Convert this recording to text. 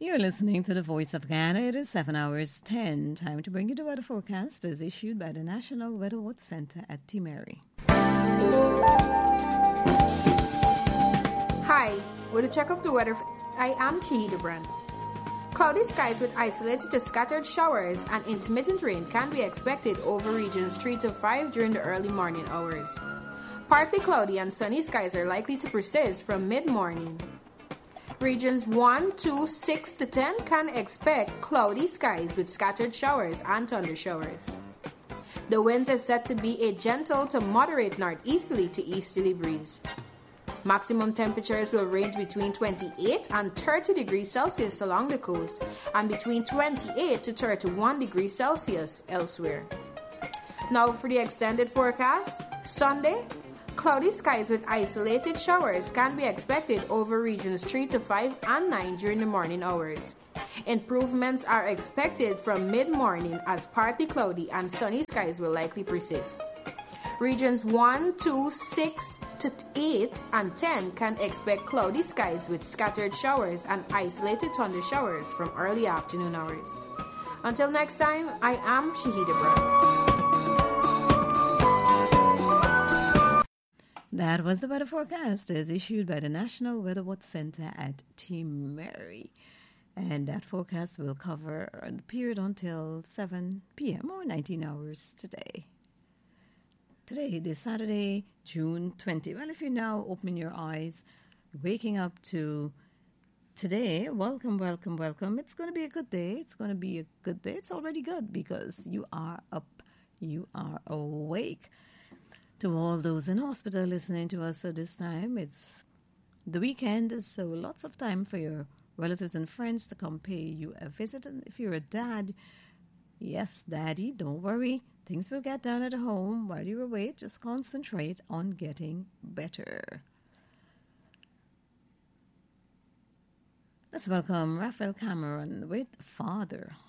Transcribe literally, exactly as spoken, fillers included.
You're listening to the Voice of Ghana. It is seven hours ten. Time to bring you the weather forecast as issued by the National Weather Watch Center at Timeri. Hi, with a check of the weather, I am Shahida Brand. Cloudy skies with isolated to scattered showers and intermittent rain can be expected over regions three to five during the early morning hours. Partly cloudy and sunny skies are likely to persist from mid-morning. Regions one, two, six to ten can expect cloudy skies with scattered showers and thunder showers. The winds are set to be a gentle to moderate northeasterly to easterly breeze. Maximum temperatures will range between twenty-eight and thirty degrees Celsius along the coast and between twenty-eight to thirty-one degrees Celsius elsewhere. Now for the extended forecast, Sunday, cloudy skies with isolated showers can be expected over regions three to five and nine during the morning hours. Improvements are expected from mid-morning as partly cloudy and sunny skies will likely persist. Regions one, two, six to eight and ten can expect cloudy skies with scattered showers and isolated thunder showers from early afternoon hours. Until next time, I am Shahida Brandt. That was the weather forecast as issued by the National Weather Watch Center at Timeri. And that forecast will cover the period until seven p.m. or nineteen hours today. Today is Saturday, June twentieth. Well, if you're now opening your eyes, waking up to today, welcome, welcome, welcome. It's going to be a good day. It's going to be a good day. It's already good because you are up, you are awake. To all those in hospital listening to us at this time, it's the weekend, so lots of time for your relatives and friends to come pay you a visit. And if you're a dad, yes, daddy, don't worry. Things will get done at home while you away. Just concentrate on getting better. Let's welcome Raphael Cameron with Father.